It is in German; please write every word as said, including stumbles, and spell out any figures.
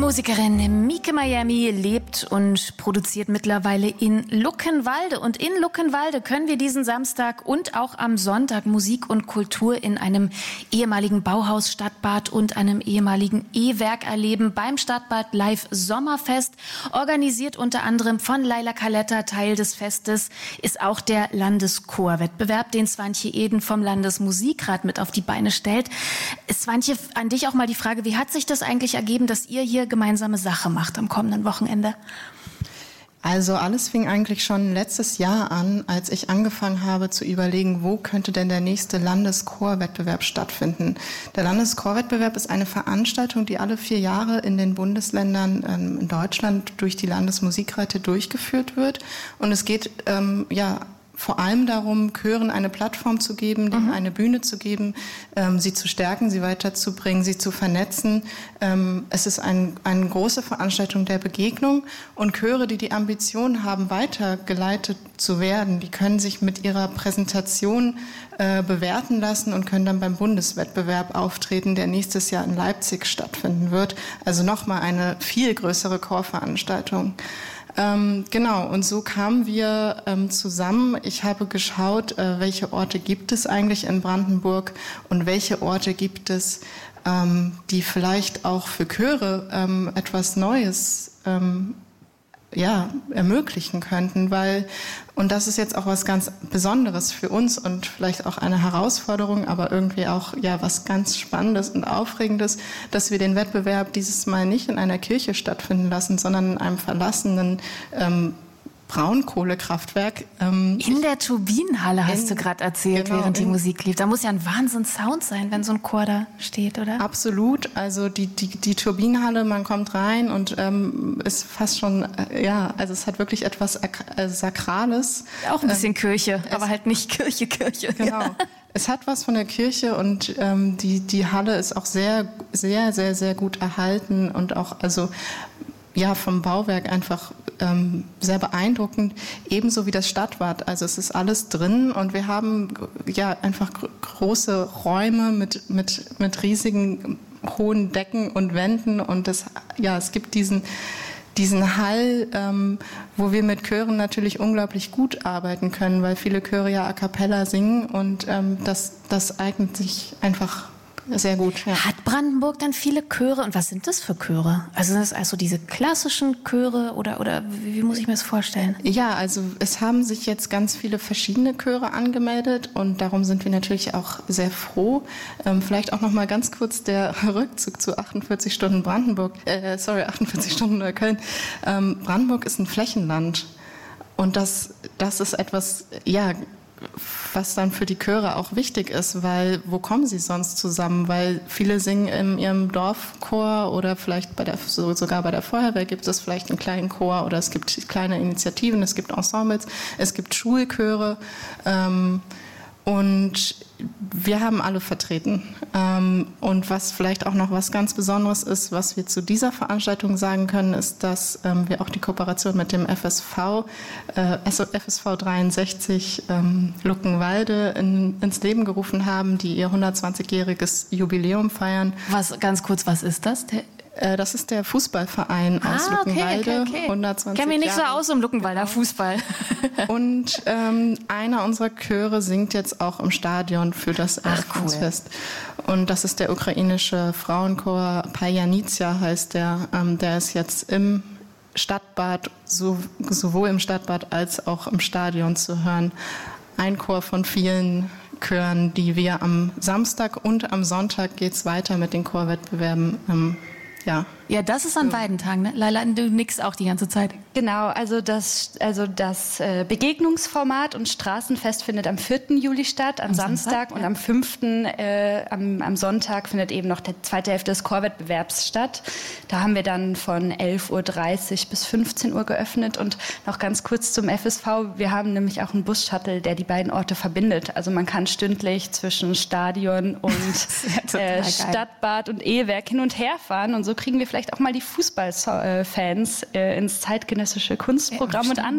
Musikerin Mieke Miami lebt und produziert mittlerweile in Luckenwalde. Und in Luckenwalde können wir diesen Samstag und auch am Sonntag Musik und Kultur in einem ehemaligen Bauhaus-Stadtbad und einem ehemaligen E-Werk erleben. Beim Stadtbad Live Sommerfest, organisiert unter anderem von Laila Kaletta. Teil des Festes ist auch der Landeschorwettbewerb, den Swantje Eden vom Landesmusikrat mit auf die Beine stellt. Swantje, an dich auch mal die Frage, wie hat sich das eigentlich ergeben, dass ihr hier gemeinsame Sache macht am kommenden Wochenende? Also alles fing eigentlich schon letztes Jahr an, als ich angefangen habe zu überlegen, wo könnte denn der nächste Landeschorwettbewerb stattfinden. Der Landeschorwettbewerb ist eine Veranstaltung, die alle vier Jahre in den Bundesländern ähm, in Deutschland durch die Landesmusikräte durchgeführt wird. Und es geht ähm, ja vor allem darum, Chören eine Plattform zu geben, denen mhm. eine Bühne zu geben, ähm, sie zu stärken, sie weiterzubringen, sie zu vernetzen. Ähm, es ist ein, eine große Veranstaltung der Begegnung, und Chöre, die die Ambition haben, weitergeleitet zu werden, die können sich mit ihrer Präsentation äh, bewerten lassen und können dann beim Bundeswettbewerb auftreten, der nächstes Jahr in Leipzig stattfinden wird. Also nochmal eine viel größere Chorveranstaltung. Ähm, genau, und so kamen wir ähm, zusammen. Ich habe geschaut, äh, welche Orte gibt es eigentlich in Brandenburg und welche Orte gibt es, ähm, die vielleicht auch für Chöre ähm, etwas Neues ähm, ja, ermöglichen könnten, weil, und das ist jetzt auch was ganz Besonderes für uns und vielleicht auch eine Herausforderung, aber irgendwie auch ja was ganz Spannendes und Aufregendes, dass wir den Wettbewerb dieses Mal nicht in einer Kirche stattfinden lassen, sondern in einem verlassenen ähm, Braunkohlekraftwerk. Ähm, in der Turbinenhalle hast in, du gerade erzählt, genau, während die in, Musik lief. Da muss ja ein Wahnsinn-Sound sein, wenn so ein Chor da steht, oder? Absolut. Also die, die, die Turbinenhalle, man kommt rein und ähm, ist fast schon, äh, ja, also es hat wirklich etwas äh, Sakrales. Auch ein bisschen ähm, Kirche, aber halt nicht Kirche, Kirche. Genau. Ja. Es hat was von der Kirche, und ähm, die, die Halle ist auch sehr, sehr, sehr, sehr gut erhalten und auch, also ja, vom Bauwerk einfach ähm, sehr beeindruckend, ebenso wie das Stadtbad. Also es ist alles drin, und wir haben ja einfach gr- große Räume mit, mit, mit riesigen hohen Decken und Wänden, und das, ja, es gibt diesen, diesen Hall, ähm, wo wir mit Chören natürlich unglaublich gut arbeiten können, weil viele Chöre ja a cappella singen, und ähm, das, das eignet sich einfach sehr gut. Ja. Hat Brandenburg dann viele Chöre? Und was sind das für Chöre? Also sind das also diese klassischen Chöre, oder, oder wie, wie muss ich mir das vorstellen? Ja, also es haben sich jetzt ganz viele verschiedene Chöre angemeldet, und darum sind wir natürlich auch sehr froh. Ähm, vielleicht auch noch mal ganz kurz der Rückzug zu achtundvierzig Stunden Brandenburg, äh, sorry, achtundvierzig Stunden Neukölln. Ähm, Brandenburg ist ein Flächenland, und das, das ist etwas, ja, was dann für die Chöre auch wichtig ist, weil wo kommen sie sonst zusammen? Weil viele singen in ihrem Dorfchor, oder vielleicht bei der, sogar bei der Feuerwehr gibt es vielleicht einen kleinen Chor, oder es gibt kleine Initiativen, es gibt Ensembles, es gibt Schulchöre, ähm, und wir haben alle vertreten. Ähm, und was vielleicht auch noch was ganz Besonderes ist, was wir zu dieser Veranstaltung sagen können, ist, dass ähm, wir auch die Kooperation mit dem F S V, äh, F S V dreiundsechzig ähm, Luckenwalde in, ins Leben gerufen haben, die ihr hundertzwanzigjähriges Jubiläum feiern. Was, ganz kurz, was ist das? Der Das ist der Fußballverein aus ah, okay, Luckenwalde. okay, okay. hundertzwanzig Ich kenne mich nicht Jahre. so aus im Luckenwalder Fußball. Und ähm, einer unserer Chöre singt jetzt auch im Stadion für das Eröffnungsfest. Cool. Und das ist der ukrainische Frauenchor Pajanitsia heißt der. Ähm, der ist jetzt im Stadtbad, so, sowohl im Stadtbad als auch im Stadion zu hören. Ein Chor von vielen Chören, die wir am Samstag und am Sonntag geht's weiter mit den Chorwettbewerben. Ähm, ja. Ja, das ist an beiden Tagen, ne? Laila, du nix auch die ganze Zeit. Genau, also das, also das äh, Begegnungsformat und Straßenfest findet am vierten Juli statt, am, am Samstag, Samstag, und ja. am fünften Äh, am, am Sonntag findet eben noch der zweite Hälfte des Chorwettbewerbs statt. Da haben wir dann von elf Uhr dreißig bis fünfzehn Uhr geöffnet. Und noch ganz kurz zum F S V, wir haben nämlich auch einen Bus-Shuttle, der die beiden Orte verbindet. Also man kann stündlich zwischen Stadion und ja äh, Stadtbad und E-Werk hin und her fahren, und so kriegen wir vielleicht auch mal die Fußballfans äh, ins zeitgenössische Kunstprogramm ja, und andere